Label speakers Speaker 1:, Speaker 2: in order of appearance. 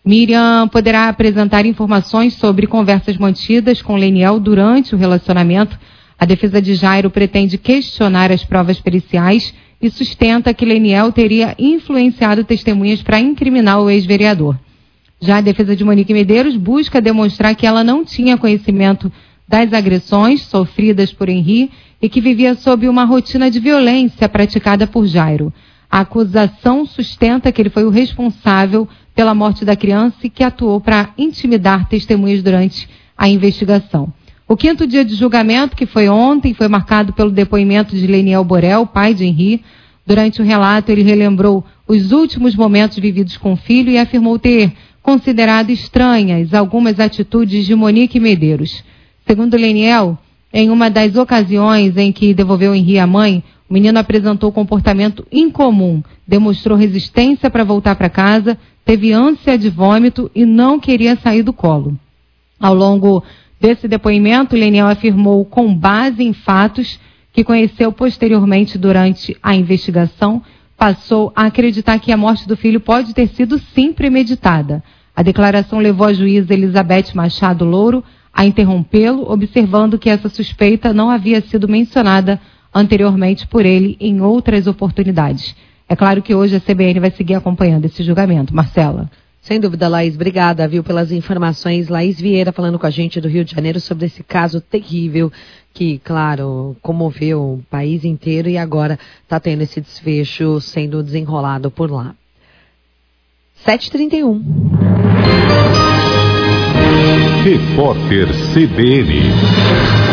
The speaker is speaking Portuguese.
Speaker 1: Miriam poderá apresentar informações sobre conversas mantidas com Leniel durante o relacionamento. A defesa de Jairo pretende questionar as provas periciais e sustenta que Leniel teria influenciado testemunhas para incriminar o ex-vereador. Já a defesa de Monique Medeiros busca demonstrar que ela não tinha conhecimento das agressões sofridas por Henri e que vivia sob uma rotina de violência praticada por Jairo. A acusação sustenta que ele foi o responsável pela morte da criança e que atuou para intimidar testemunhas durante a investigação. O 5º dia de julgamento, que foi ontem, foi marcado pelo depoimento de Leniel Borel, pai de Henri. Durante o relato, ele relembrou os últimos momentos vividos com o filho e afirmou ter considerado estranhas algumas atitudes de Monique Medeiros. Segundo Leniel, em uma das ocasiões em que devolveu Henri à mãe, o menino apresentou comportamento incomum, demonstrou resistência para voltar para casa, teve ânsia de vômito e não queria sair do colo. Ao longo desse depoimento, Leniel afirmou, com base em fatos que conheceu posteriormente durante a investigação, passou a acreditar que a morte do filho pode ter sido sim premeditada. A declaração levou a juíza Elizabeth Machado Louro a interrompê-lo, observando que essa suspeita não havia sido mencionada anteriormente por ele em outras oportunidades. É claro que hoje a CBN vai seguir acompanhando esse julgamento. Marcela.
Speaker 2: Sem dúvida, Laís. Obrigada, pelas informações. Laís Vieira falando com a gente do Rio de Janeiro sobre esse caso terrível que, claro, comoveu o país inteiro e agora está tendo esse desfecho sendo desenrolado por lá. 7h31.
Speaker 3: Repórter CBN.